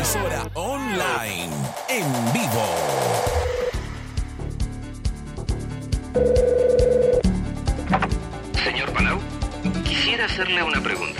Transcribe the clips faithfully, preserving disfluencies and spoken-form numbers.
emisora online, en vivo. Señor Palau, quisiera hacerle una pregunta.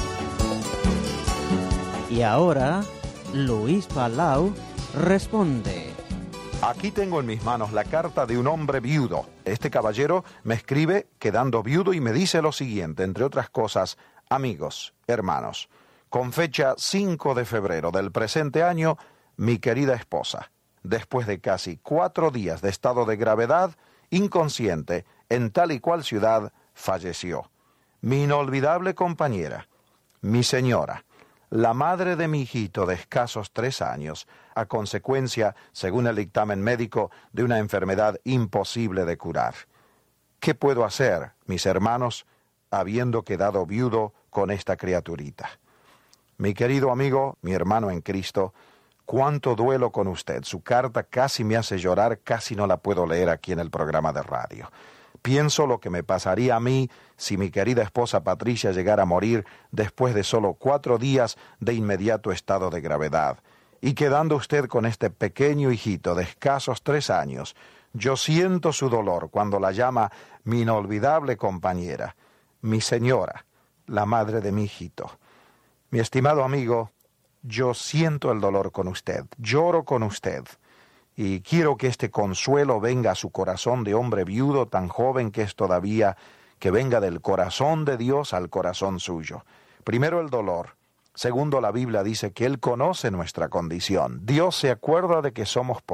Y ahora, Luis Palau responde. Aquí tengo en mis manos la carta de un hombre viudo. Este caballero me escribe quedando viudo y me dice lo siguiente, entre otras cosas: amigos, hermanos, con fecha cinco de febrero del presente año, mi querida esposa, después de casi cuatro días de estado de gravedad, inconsciente, en tal y cual ciudad, falleció. Mi inolvidable compañera, mi señora, la madre de mi hijito de escasos tres años, a consecuencia, según el dictamen médico, de una enfermedad imposible de curar. ¿Qué puedo hacer, mis hermanos, habiendo quedado viudo con esta criaturita? Mi querido amigo, mi hermano en Cristo, cuánto duelo con usted. Su carta casi me hace llorar, casi no la puedo leer aquí en el programa de radio. Pienso lo que me pasaría a mí si mi querida esposa Patricia llegara a morir después de solo cuatro días de inmediato estado de gravedad. Y quedando usted con este pequeño hijito de escasos tres años, yo siento su dolor cuando la llama mi inolvidable compañera, mi señora, la madre de mi hijito. Mi estimado amigo, yo siento el dolor con usted, lloro con usted. Y quiero que este consuelo venga a su corazón de hombre viudo tan joven que es todavía, que venga del corazón de Dios al corazón suyo. Primero el dolor. Segundo, la Biblia dice que Él conoce nuestra condición. Dios se acuerda de que somos pobres.